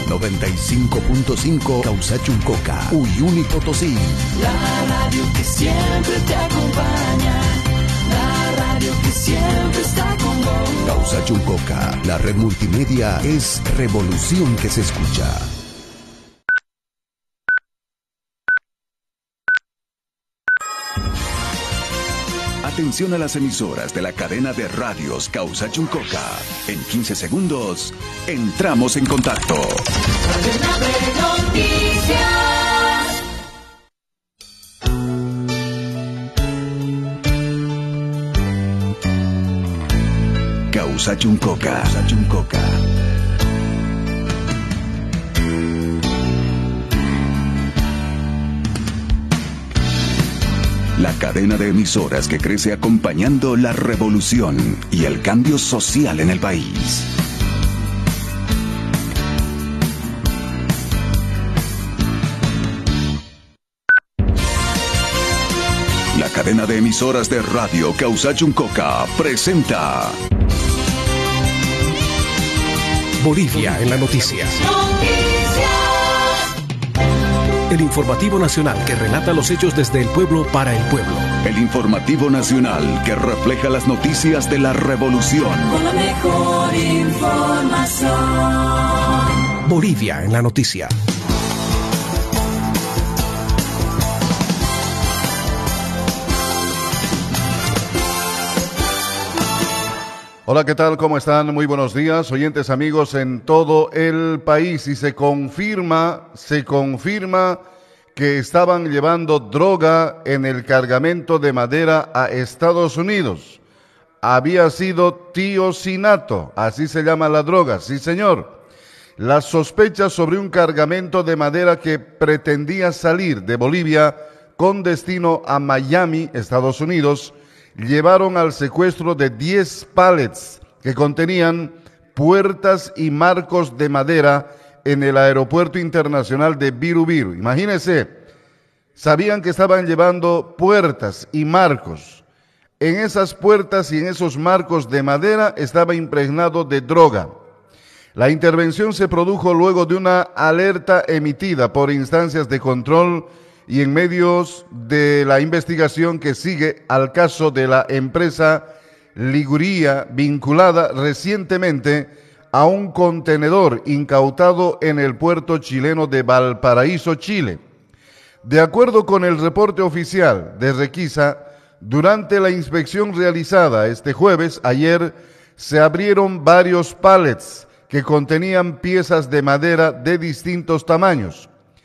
95.5 Causachuncoca, Uyuni Potosí. La radio que siempre te acompaña, la radio que siempre está con vos. Causachuncoca, la red multimedia es revolución que se escucha. Atención a las emisoras de la cadena de radios Causachuncoca. En 15 segundos, entramos en contacto. Cadena de noticias. Causachuncoca. La cadena de emisoras que crece acompañando la revolución y el cambio social en el país. La cadena de emisoras de radio Causachuncoca presenta Bolivia en la noticia. El informativo nacional que relata los hechos desde el pueblo para el pueblo. El informativo nacional que refleja las noticias de la revolución. Con la mejor información. Bolivia en la noticia. Hola, ¿qué tal? ¿Cómo están? Muy buenos días, oyentes amigos en todo el país. Y se confirma que estaban llevando droga en el cargamento de madera a Estados Unidos. Había sido tiosinato, así se llama la droga, sí señor. Las sospechas sobre un cargamento de madera que pretendía salir de Bolivia con destino a Miami, Estados Unidos, llevaron al secuestro de 10 pallets que contenían puertas y marcos de madera en el aeropuerto internacional de Birubiru. Imagínense, sabían que estaban llevando puertas y marcos. En esas puertas y en esos marcos de madera estaba impregnado de droga. La intervención se produjo luego de una alerta emitida por instancias de control y en medios de la investigación que sigue al caso de la empresa Liguria, vinculada recientemente a un contenedor incautado en el puerto chileno de Valparaíso, Chile. De acuerdo con el reporte oficial de requisa, durante la inspección realizada este jueves, ayer, se abrieron varios pallets que contenían piezas de madera de distintos tamaños.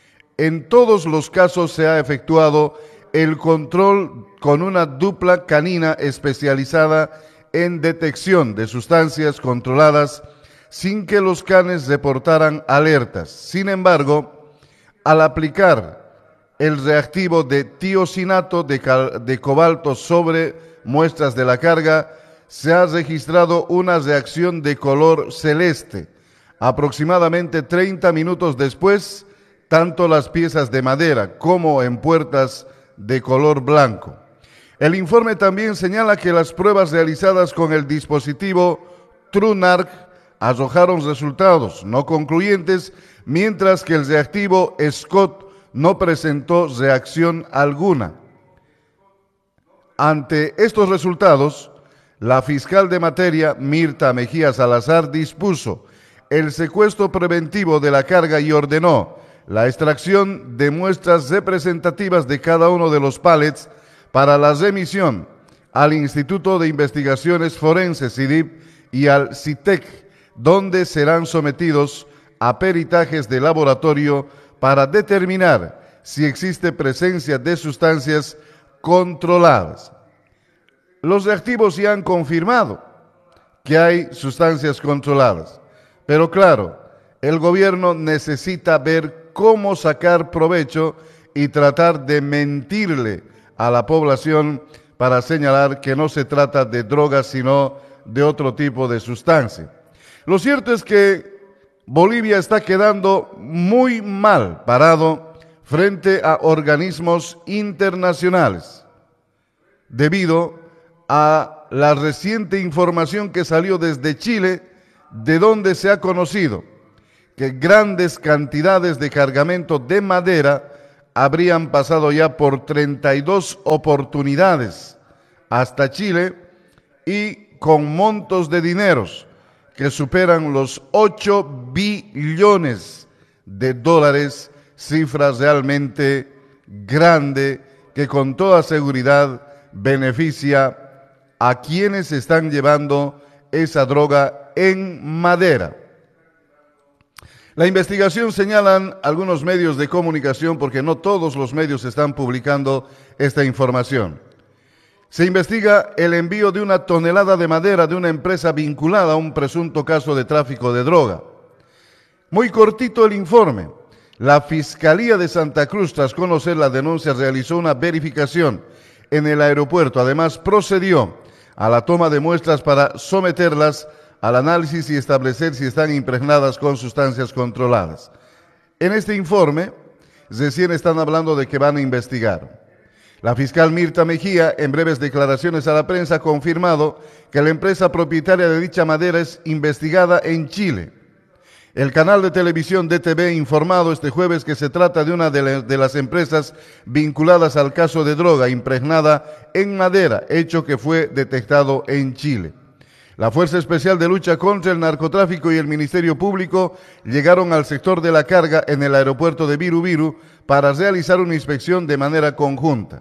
En todos los casos se ha efectuado el control con una dupla canina especializada en detección de sustancias controladas sin que los canes reportaran alertas. Sin embargo, al aplicar el reactivo de tiosinato de cobalto sobre muestras de la carga, se ha registrado una reacción de color celeste. Aproximadamente 30 minutos después, tanto las piezas de madera como en puertas de color blanco. El informe también señala que las pruebas realizadas con el dispositivo TrueNarc arrojaron resultados no concluyentes, mientras que el reactivo Scott no presentó reacción alguna. Ante estos resultados, la fiscal de materia, Mirta Mejía Salazar, dispuso el secuestro preventivo de la carga y ordenó la extracción de muestras representativas de cada uno de los pallets para la remisión al Instituto de Investigaciones Forenses, IDIP, y al CITEC, donde serán sometidos a peritajes de laboratorio para determinar si existe presencia de sustancias controladas. Los reactivos ya han confirmado que hay sustancias controladas, pero claro, el gobierno necesita ver cómo sacar provecho y tratar de mentirle a la población para señalar que no se trata de drogas, sino de otro tipo de sustancia. Lo cierto es que Bolivia está quedando muy mal parado frente a organismos internacionales, debido a la reciente información que salió desde Chile, de donde se ha conocido que grandes cantidades de cargamento de madera habrían pasado ya por 32 oportunidades hasta Chile y con montos de dineros que superan los 8 billones de dólares, cifra realmente grande que con toda seguridad beneficia a quienes están llevando esa droga en madera. La investigación señalan algunos medios de comunicación, porque no todos los medios están publicando esta información. Se investiga el envío de 1 tonelada de madera de una empresa vinculada a un presunto caso de tráfico de droga. Muy cortito el informe. La Fiscalía de Santa Cruz, tras conocer la denuncia, realizó una verificación en el aeropuerto. Además, procedió a la toma de muestras para someterlas al análisis y establecer si están impregnadas con sustancias controladas. En este informe, recién están hablando de que van a investigar. La fiscal Mirta Mejía, en breves declaraciones a la prensa, ha confirmado que la empresa propietaria de dicha madera es investigada en Chile. El canal de televisión DTV ha informado este jueves que se trata de una de las empresas vinculadas al caso de droga impregnada en madera, hecho que fue detectado en Chile. La Fuerza Especial de Lucha contra el Narcotráfico y el Ministerio Público llegaron al sector de la carga en el aeropuerto de Viru Viru para realizar una inspección de manera conjunta.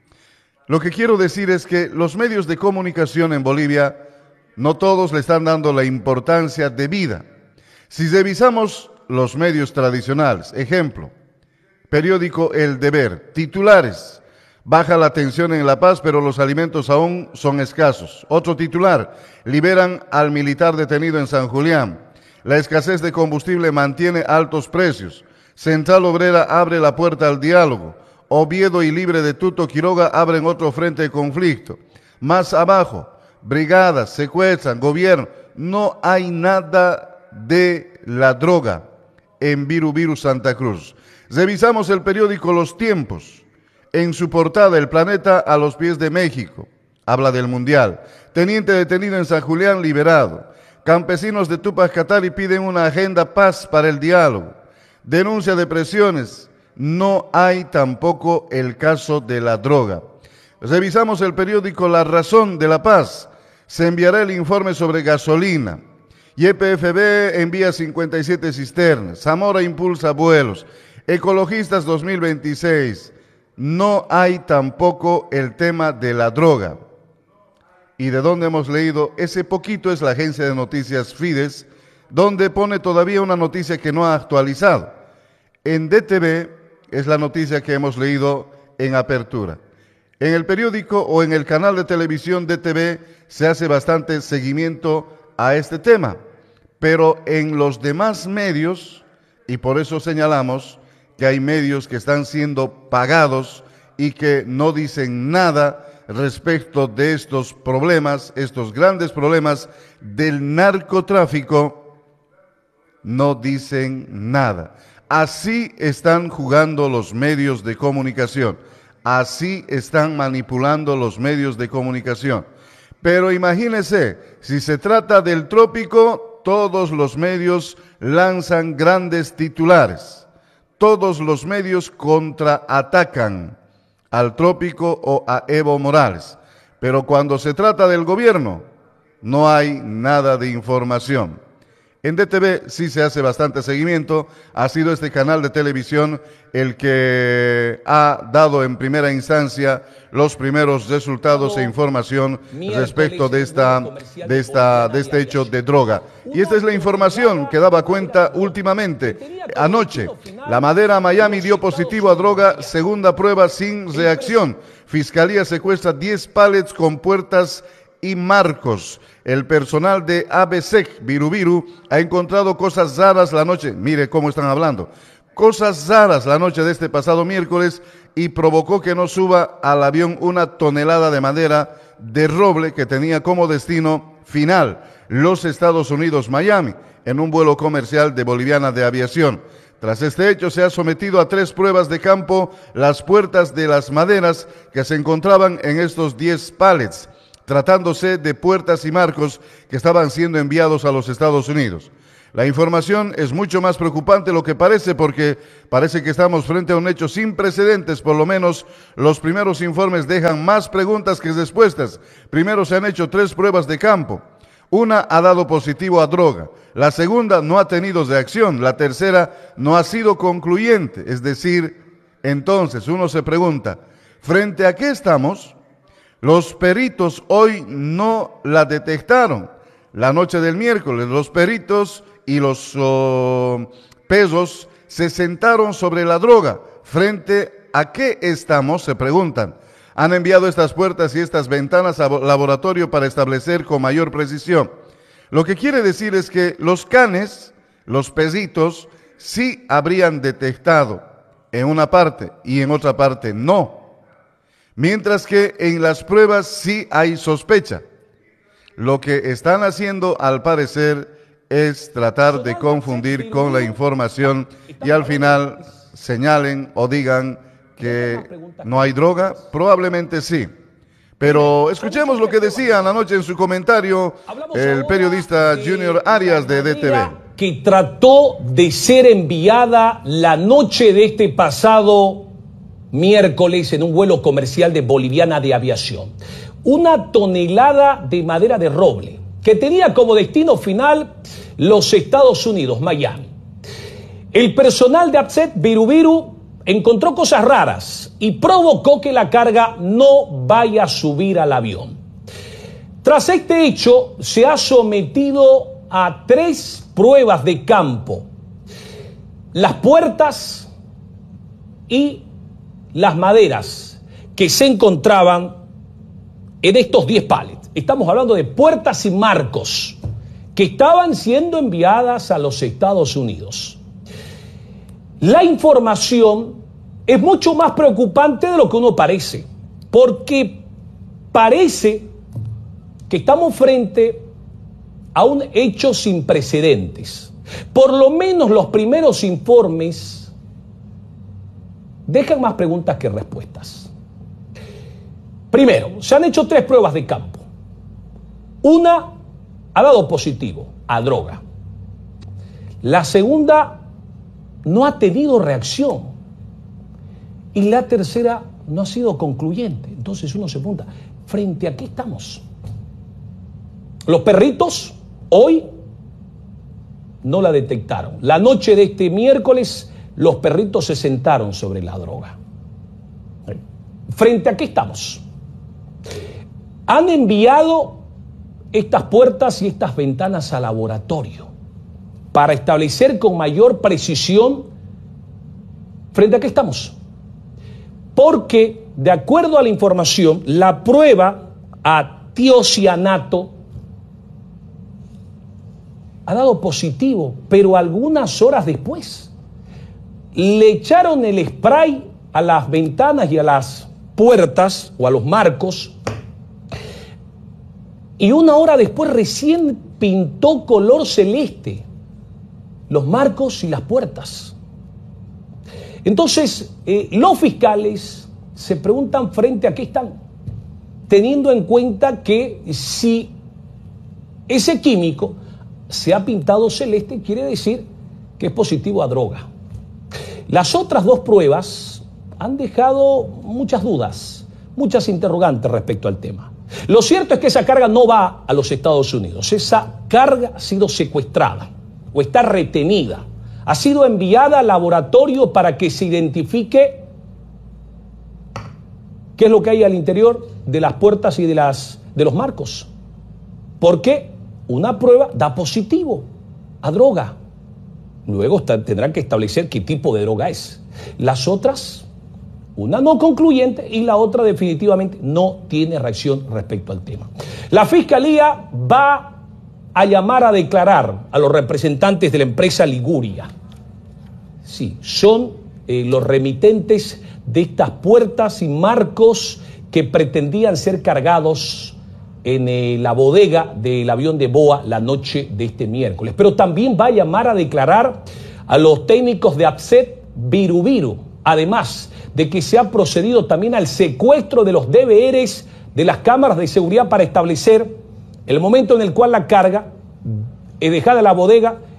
Lo que quiero decir es que los medios de comunicación en Bolivia no todos le están dando la importancia debida. Si revisamos los medios tradicionales, ejemplo, periódico El Deber, titulares: baja la tensión en La Paz, pero los alimentos aún son escasos. Otro titular: liberan al militar detenido en San Julián. La escasez de combustible mantiene altos precios. Central Obrera abre la puerta al diálogo. Oviedo y Libre de Tuto Quiroga abren otro frente de conflicto. Más abajo, brigadas, secuestran, gobierno. No hay nada de la droga en Viru Viru, Santa Cruz. Revisamos el periódico Los Tiempos. En su portada, El Planeta a los pies de México. Habla del Mundial. Teniente detenido en San Julián liberado. Campesinos de Tupac Katari piden una agenda paz para el diálogo. Denuncia de presiones. No hay tampoco el caso de la droga. Revisamos el periódico La Razón de La Paz. Se enviará el informe sobre gasolina. YPFB envía 57 cisternas. Zamora impulsa vuelos. Ecologistas 2026. No hay tampoco el tema de la droga. ¿Y de dónde hemos leído? Ese poquito es la agencia de noticias Fides, donde pone todavía una noticia que no ha actualizado. En DTV es la noticia que hemos leído en apertura. En el periódico o en el canal de televisión DTV se hace bastante seguimiento a este tema, pero en los demás medios, y por eso señalamos que hay medios que están siendo pagados y que no dicen nada respecto de estos problemas, estos grandes problemas del narcotráfico, no dicen nada. Así están jugando los medios de comunicación, así están manipulando los medios de comunicación. Pero imagínense, si se trata del trópico, todos los medios lanzan grandes titulares. Todos los medios contraatacan al trópico o a Evo Morales. Pero cuando se trata del gobierno, no hay nada de información. En DTV sí se hace bastante seguimiento. Ha sido este canal de televisión el que ha dado en primera instancia los primeros resultados e información respecto de este hecho de droga. Y esta es la información que daba cuenta últimamente. Anoche, la madera Miami dio positivo a droga, segunda prueba sin reacción. Fiscalía secuestra 10 pallets con puertas y marcos. El personal de ABSEC Viru Viru ha encontrado cosas raras la noche. Mire cómo están hablando. Cosas raras la noche de este pasado miércoles y provocó que no suba al avión 1 tonelada de madera de roble que tenía como destino final los Estados Unidos, Miami, en un vuelo comercial de Boliviana de Aviación. Tras este hecho se ha sometido a 3 pruebas de campo las puertas de las maderas que se encontraban en estos 10 pallets, tratándose de puertas y marcos que estaban siendo enviados a los Estados Unidos. La información es mucho más preocupante de lo que parece, porque parece que estamos frente a un hecho sin precedentes. Por lo menos los primeros informes dejan más preguntas que respuestas. Primero se han hecho 3 pruebas de campo. Una ha dado positivo a droga. La segunda no ha tenido reacción. La tercera no ha sido concluyente. Es decir, entonces uno se pregunta, ¿frente a qué estamos? Los peritos hoy no la detectaron. La noche del miércoles, los peritos y los pesos se sentaron sobre la droga. ¿Frente a qué estamos? Se preguntan. Han enviado estas puertas y estas ventanas al laboratorio para establecer con mayor precisión. Lo que quiere decir es que los canes, los pesitos, sí habrían detectado en una parte y en otra parte no. Mientras que en las pruebas sí hay sospecha. Lo que están haciendo, al parecer, es tratar de confundir con la información y al final señalen o digan que no hay droga. Probablemente sí. Pero escuchemos lo que decía anoche en su comentario el periodista Junior Arias de DTV. Que trató de ser enviada la noche de este pasado miércoles en un vuelo comercial de Boliviana de Aviación. Una tonelada de madera de roble que tenía como destino final los Estados Unidos, Miami. El personal de APSET Birubiru encontró cosas raras y provocó que la carga no vaya a subir al avión. Tras este hecho, se ha sometido a 3 pruebas de campo: las puertas y las maderas que se encontraban en estos 10 pallets. Estamos hablando de puertas y marcos que estaban siendo enviadas a los Estados Unidos. La información es mucho más preocupante de lo que uno parece, porque parece que estamos frente a un hecho sin precedentes. Por lo menos los primeros informes dejan más preguntas que respuestas. Primero, se han hecho 3 pruebas de campo. Una ha dado positivo a droga. La segunda no ha tenido reacción. Y la tercera no ha sido concluyente. Entonces uno se pregunta, ¿frente a qué estamos? Los perritos hoy no la detectaron. La noche de este miércoles los perritos se sentaron sobre la droga. ¿Frente a qué estamos? Han enviado estas puertas y estas ventanas al laboratorio para establecer con mayor precisión frente a qué estamos. Porque, de acuerdo a la información, la prueba a tiocianato ha dado positivo, pero algunas horas después le echaron el spray a las ventanas y a las puertas o a los marcos, y una hora después recién pintó color celeste los marcos y las puertas. Entonces, los fiscales se preguntan frente a qué están, teniendo en cuenta que si ese químico se ha pintado celeste, quiere decir que es positivo a droga. Las otras 2 pruebas han dejado muchas dudas, muchas interrogantes respecto al tema. Lo cierto es que esa carga no va a los Estados Unidos. Esa carga ha sido secuestrada o está retenida. Ha sido enviada al laboratorio para que se identifique qué es lo que hay al interior de las puertas y de los marcos. Porque una prueba da positivo a droga. Luego tendrán que establecer qué tipo de droga es. Las otras, una no concluyente y la otra definitivamente no tiene reacción respecto al tema. La Fiscalía va a llamar a declarar a los representantes de la empresa Liguria. Sí, son los remitentes de estas puertas y marcos que pretendían ser cargados en la bodega del avión de BOA la noche de este miércoles. Pero también va a llamar a declarar a los técnicos de APSET Birubiru, además de que se ha procedido también al secuestro de los DVRs de las cámaras de seguridad para establecer el momento en el cual la carga es dejada en la bodega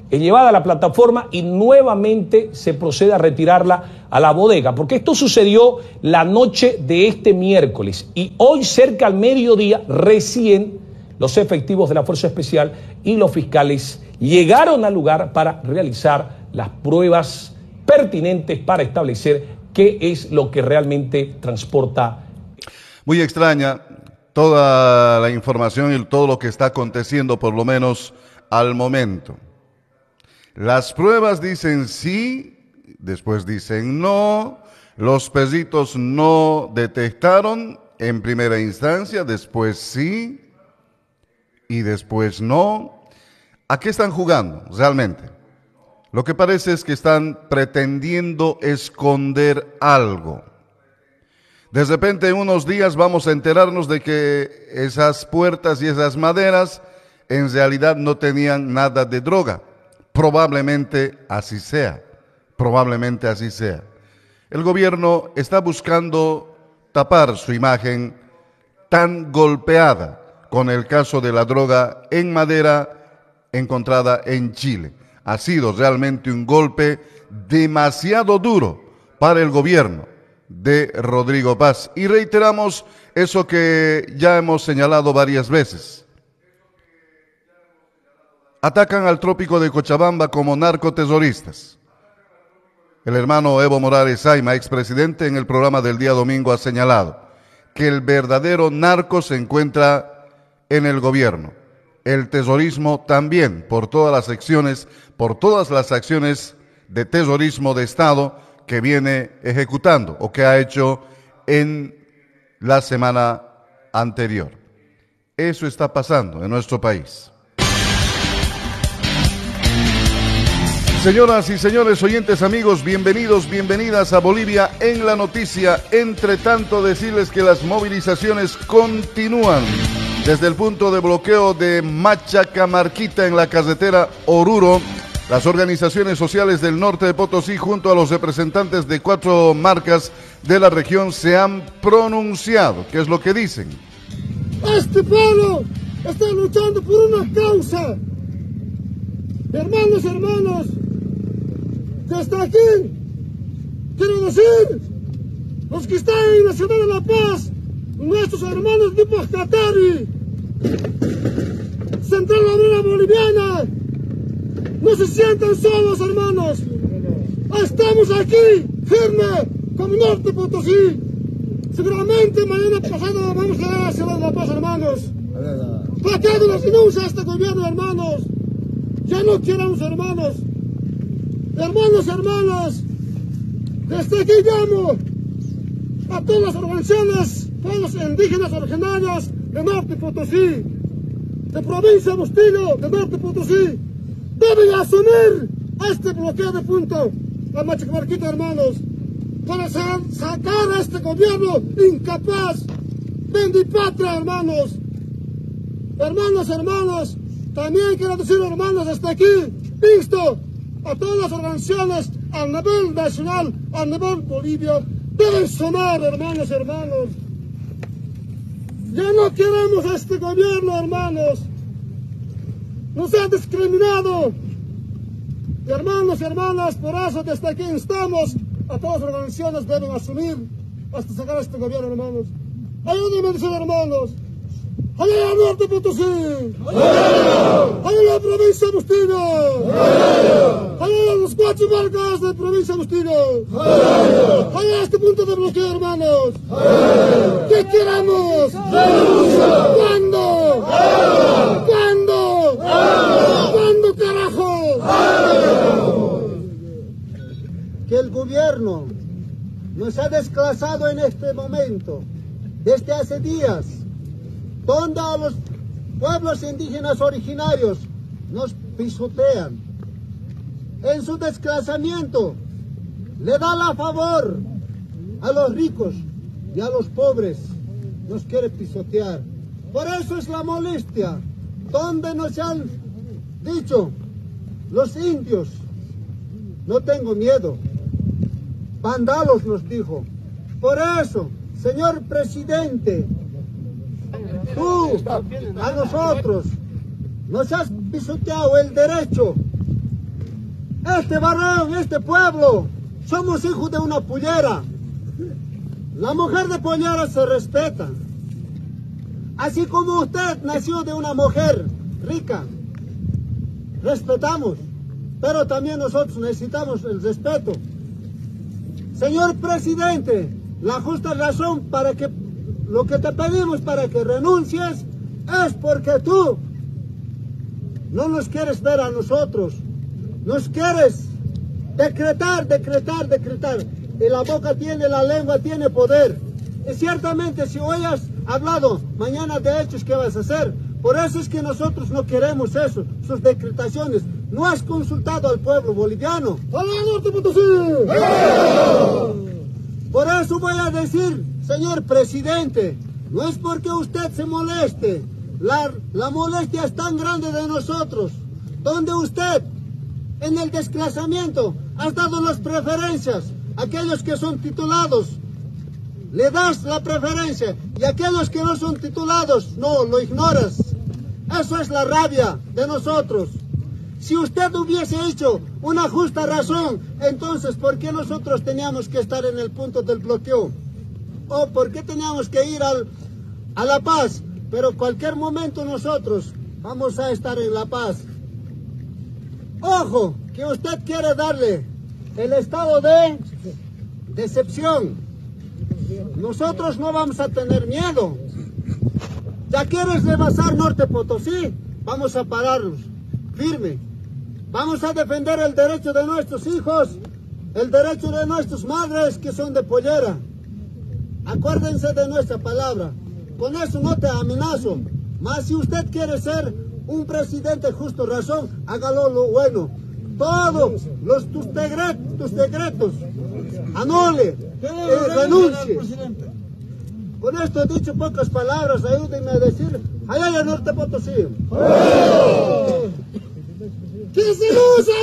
es llevada a la plataforma y nuevamente se procede a retirarla a la bodega, porque esto sucedió la noche de este miércoles y hoy cerca al mediodía recién los efectivos de la Fuerza Especial y los fiscales llegaron al lugar para realizar las pruebas pertinentes para establecer qué es lo que realmente transporta. Muy extraña toda la información y todo lo que está aconteciendo, por lo menos al momento. Las pruebas dicen sí, después dicen no, los perritos no detectaron en primera instancia, después sí y después no. ¿A qué están jugando realmente? Lo que parece es que están pretendiendo esconder algo. De repente en unos días vamos a enterarnos de que esas puertas y esas maderas en realidad no tenían nada de droga. Probablemente así sea, probablemente así sea. El gobierno está buscando tapar su imagen tan golpeada con el caso de la droga en madera encontrada en Chile. Ha sido realmente un golpe demasiado duro para el gobierno de Rodrigo Paz. Y reiteramos eso que ya hemos señalado varias veces. Atacan al trópico de Cochabamba como narcoterroristas. El hermano Evo Morales Saima, expresidente, en el programa del día domingo ha señalado que el verdadero narco se encuentra en el gobierno. El terrorismo también, por todas las acciones de terrorismo de Estado que viene ejecutando o que ha hecho en la semana anterior. Eso está pasando en nuestro país. Señoras y señores oyentes, amigos, bienvenidos, bienvenidas a Bolivia en la noticia. Entre tanto, decirles que las movilizaciones continúan desde el punto de bloqueo de Machacamarquita en la carretera Oruro. Las organizaciones sociales del norte de Potosí, junto a los representantes de 4 marcas de la región, se han pronunciado. ¿Qué es lo que dicen? Este pueblo está luchando por una causa. Hermanos, desde aquí quiero decir, los que están en la ciudad de La Paz, nuestros hermanos de Pajatari, Central Obrera Boliviana, no se sientan solos, hermanos. Estamos aquí, firme, como Norte Potosí. Seguramente mañana pasado vamos a ir a la ciudad de La Paz, hermanos. ¿Para qué nos denuncia este gobierno, hermanos? Ya no queremos, hermanos. Hermanos, desde aquí llamo a todas las organizaciones, pueblos indígenas originarios de Norte Potosí, de provincia de Bustillo, de Norte Potosí, deben asumir este bloqueo de punto a Machacamarquita, hermanos, para sacar a este gobierno incapaz, vendipatria, hermanos. Hermanos, también quiero decir, hermanos, desde aquí, insto a todas las organizaciones a nivel nacional, a nivel Bolivia, deben sonar, hermanos. Ya no queremos este gobierno, hermanos. Nos ha discriminado. Hermanos, por eso desde aquí instamos a todas las organizaciones, deben asumir hasta sacar este gobierno, hermanos. Ayúdenme a decir, hermanos. ¡Allá al Norte Potosí! ¡Allá a la provincia de Bustillo! ¡Allá a los 4 marcas de provincia de Bustillo! ¡Allá a este punto de bloqueo, hermanos! ¿Qué queremos? ¿Cuándo? ¿Cuándo, carajo? Que el gobierno nos ha desclasado en este momento, desde hace días, donde a los pueblos indígenas originarios nos pisotean. En su desclasamiento le da la favor a los ricos y a los pobres, nos quiere pisotear. Por eso es la molestia, donde nos han dicho los indios, no tengo miedo, vándalos nos dijo. Por eso, señor presidente, tú, a nosotros, nos has pisoteado el derecho Este varón, este pueblo, somos hijos de una pollera. La mujer de pollera se respeta. Así como usted nació de una mujer rica, respetamos, pero también nosotros necesitamos el respeto. Señor presidente, la justa razón para que lo que te pedimos para que renuncies es porque tú no nos quieres ver a nosotros, nos quieres decretar. Y la boca tiene, la lengua tiene poder. Y ciertamente si hoy has hablado, mañana de hechos, ¿qué vas a hacer? Por eso es que nosotros no queremos eso, sus decretaciones. No has consultado al pueblo boliviano. Por eso voy a decir, señor presidente, no es porque usted se moleste. La molestia es tan grande de nosotros, donde usted en el desplazamiento has dado las preferencias a aquellos que son titulados, le das la preferencia, y a aquellos que no son titulados, no, lo ignoras. Eso es la rabia de nosotros. Si usted hubiese hecho una justa razón, entonces ¿por qué nosotros teníamos que estar en el punto del bloqueo? ¿O por qué teníamos que ir a La Paz? Pero cualquier momento nosotros vamos a estar en La Paz. Ojo, que usted quiere darle el estado de decepción. Nosotros no vamos a tener miedo. Ya quieres rebasar Norte Potosí, vamos a pararlos, firme. Vamos a defender el derecho de nuestros hijos, el derecho de nuestras madres que son de pollera. Acuérdense de nuestra palabra. Con eso no te amenazo. Mas si usted quiere ser un presidente justo razón, hágalo lo bueno. Todos tus decretos, anule, renuncie. Con esto he dicho pocas palabras, ayúdenme a decir, allá en Norte Potosí. ¡Que se usa!